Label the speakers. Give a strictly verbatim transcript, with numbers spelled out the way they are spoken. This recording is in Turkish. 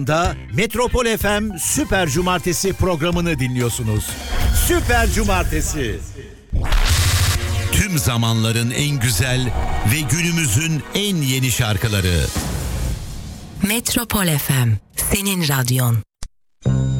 Speaker 1: Da Metropol F M Süper Cumartesi programını dinliyorsunuz. Süper Cumartesi. Tüm zamanların en güzel ve günümüzün en yeni şarkıları.
Speaker 2: Metropol F M, senin radyon.